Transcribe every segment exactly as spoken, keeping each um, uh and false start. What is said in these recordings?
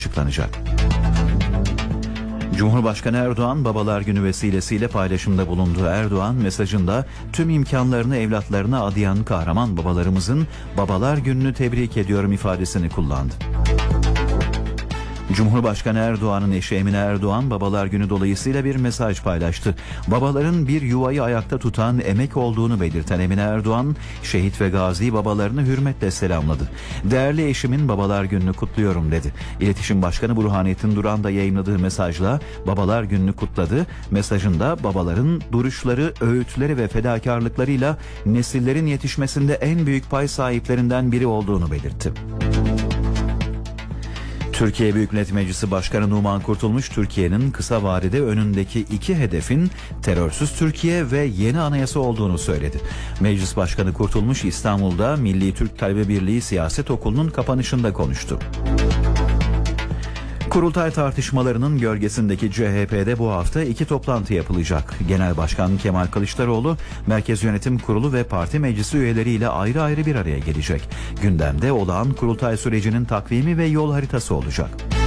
açıklanacak. Cumhurbaşkanı Erdoğan Babalar Günü vesilesiyle paylaşımda bulundu. Erdoğan mesajında tüm imkanlarını evlatlarına adayan kahraman babalarımızın Babalar Günü'nü tebrik ediyorum ifadesini kullandı. Cumhurbaşkanı Erdoğan'ın eşi Emine Erdoğan Babalar Günü dolayısıyla bir mesaj paylaştı. Babaların bir yuvayı ayakta tutan emek olduğunu belirten Emine Erdoğan, şehit ve gazi babalarını hürmetle selamladı. Değerli eşimin Babalar Günü'nü kutluyorum dedi. İletişim Başkanı Burhanettin Duran da yayımladığı mesajla Babalar Günü'nü kutladı. Mesajında babaların duruşları, öğütleri ve fedakarlıklarıyla nesillerin yetişmesinde en büyük pay sahiplerinden biri olduğunu belirtti. Türkiye Büyük Millet Meclisi Başkanı Numan Kurtulmuş, Türkiye'nin kısa vadede önündeki iki hedefin terörsüz Türkiye ve yeni anayasa olduğunu söyledi. Meclis Başkanı Kurtulmuş, İstanbul'da Milli Türk Talebe Birliği Siyaset Okulu'nun kapanışında konuştu. Kurultay tartışmalarının gölgesindeki C H P'de bu hafta iki toplantı yapılacak. Genel Başkan Kemal Kılıçdaroğlu, Merkez Yönetim Kurulu ve parti meclisi üyeleriyle ayrı ayrı bir araya gelecek. Gündemde olağan kurultay sürecinin takvimi ve yol haritası olacak.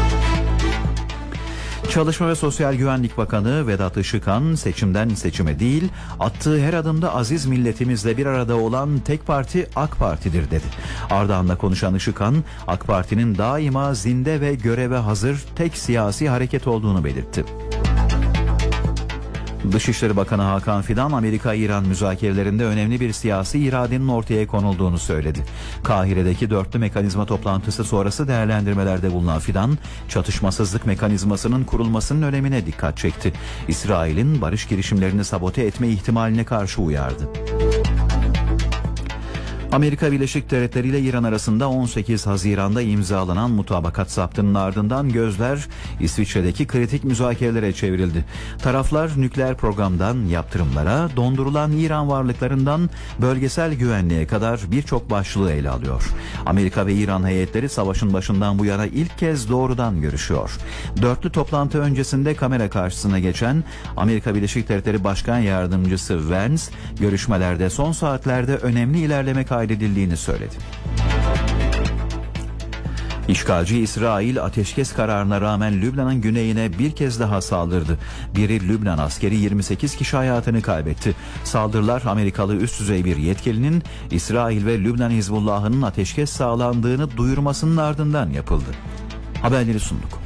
Çalışma ve Sosyal Güvenlik Bakanı Vedat Işıkhan, seçimden seçime değil, attığı her adımda aziz milletimizle bir arada olan tek parti AK Parti'dir dedi. Ardahan'da konuşan Işıkhan, AK Parti'nin daima zinde ve göreve hazır tek siyasi hareket olduğunu belirtti. Dışişleri Bakanı Hakan Fidan, Amerika-İran müzakerelerinde önemli bir siyasi iradenin ortaya konulduğunu söyledi. Kahire'deki dörtlü mekanizma toplantısı sonrası değerlendirmelerde bulunan Fidan, çatışmasızlık mekanizmasının kurulmasının önemine dikkat çekti. İsrail'in barış girişimlerini sabote etme ihtimaline karşı uyardı. Amerika Birleşik Devletleri ile İran arasında on sekiz Haziran'da imzalanan mutabakat zaptının ardından gözler İsviçre'deki kritik müzakerelere çevrildi. Taraflar nükleer programdan yaptırımlara, dondurulan İran varlıklarından bölgesel güvenliğe kadar birçok başlığı ele alıyor. Amerika ve İran heyetleri savaşın başından bu yana ilk kez doğrudan görüşüyor. Dörtlü toplantı öncesinde kamera karşısına geçen Amerika Birleşik Devletleri Başkan Yardımcısı Vance, görüşmelerde son saatlerde önemli ilerleme kaydedildiğini söyledi. İşgalci İsrail ateşkes kararına rağmen Lübnan'ın güneyine bir kez daha saldırdı. Biri Lübnan askeri yirmi sekiz kişi hayatını kaybetti. Saldırılar Amerikalı üst düzey bir yetkilinin İsrail ve Lübnan Hizbullah'ının ateşkes sağlandığını duyurmasının ardından yapıldı. Haberleri sunduk.